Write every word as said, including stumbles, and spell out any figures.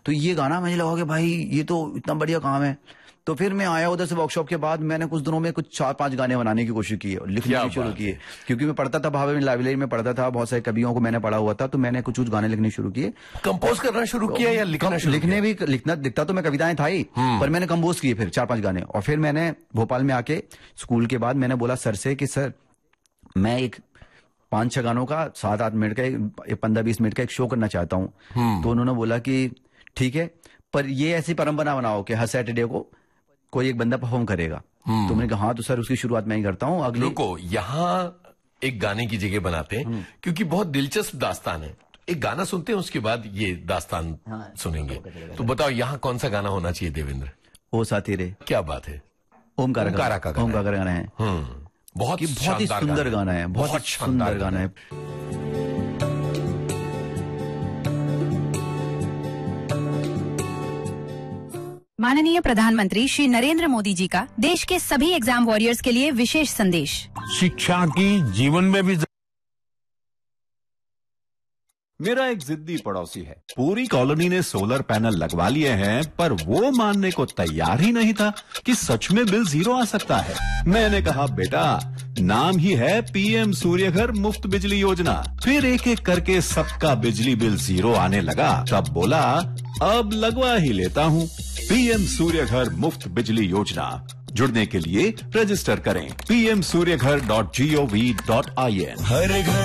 तो ये गाना मुझे लगा कि भाई ये तो इतना बढ़िया काम है। तो फिर मैं आया उधर से वर्कशॉप के बाद, मैंने कुछ दिनों में कुछ चार पांच गाने बनाने की कोशिश की और लिखने की शुरू किए, क्योंकि मैं पढ़ता था भावे में, लाइब्रेरी में पढ़ता था, बहुत सारे कवियों को मैंने पढ़ा हुआ था, तो मैंने कुछ कुछ गाने लिखने शुरू किए। कंपोज करना शुरू किया या लिखना शुरू लिखने भी लिखना लिखता तो मैं कविताएं था ही, पर मैंने कंपोज किए फिर चार पांच गाने। और फिर मैंने भोपाल में आके स्कूल के बाद मैंने बोला सर से कि सर मैं एक पांच छह गानों का सात आठ मिनट का पंद्रह बीस मिनट का एक शो करना चाहता हूँ। तो उन्होंने बोला कि ठीक है, पर ये ऐसी परंपरा बनाओ कि हर सैटरडे को कोई एक बंदा परफॉर्म करेगा। तो मैंने कहा हाँ तो सर उसकी शुरुआत मैं ही करता हूँ। अगले को यहाँ एक गाने की जगह बनाते हैं क्योंकि बहुत दिलचस्प दास्तान है। एक गाना सुनते हैं, उसके बाद ये दास्तान हाँ, सुनेंगे। तो बताओ यहाँ कौन सा गाना होना चाहिए देवेंद्र? ओ साथी रे। क्या बात है, ओमकार का ओमकार गाना है। बहुत बहुत ही सुंदर गाना है, बहुत सुंदर गाना है। माननीय प्रधानमंत्री श्री नरेंद्र मोदी जी का देश के सभी एग्जाम वॉरियर्स के लिए विशेष संदेश। शिक्षा की जीवन में भी। मेरा एक जिद्दी पड़ोसी है, पूरी कॉलोनी ने सोलर पैनल लगवा लिए हैं, पर वो मानने को तैयार ही नहीं था कि सच में बिल जीरो आ सकता है। मैंने कहा बेटा नाम ही है पीएम सूर्यघर मुफ्त बिजली योजना। फिर एक एक करके सबका बिजली बिल जीरो आने लगा, तब बोला अब लगवा ही लेता हूँ। पीएम सूर्यघर मुफ्त बिजली योजना, जुड़ने के लिए रजिस्टर करें P M Surya Ghar dot G O V dot I N. हर घर